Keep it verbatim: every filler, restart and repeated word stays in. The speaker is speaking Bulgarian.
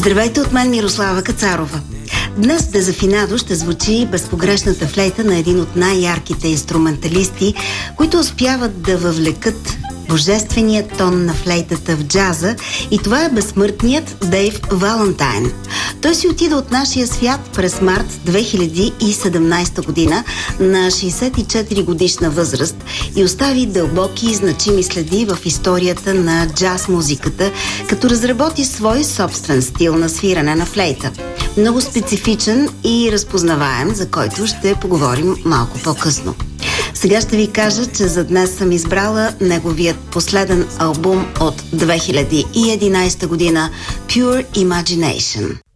Здравейте от мен, Мирослава Кацарова. Днес в Дезафинадо ще звучи безпогрешната флейта на един от най-ярките инструменталисти, които успяват да въвлекат божествения тон на флейтата в джаза, и това е безсмъртният Дейв Валентайн. Той си отида от нашия свят през март две хиляди и седемнадесета година на шейсет и четири годишна възраст и остави дълбоки и значими следи в историята на джаз музиката, като разработи свой собствен стил на свирене на флейта. Много специфичен и разпознаваем, за който ще поговорим малко по-късно. Сега ще ви кажа, че за днес съм избрала неговият последен албум от две хиляди и единадесета година, Pure Imagination.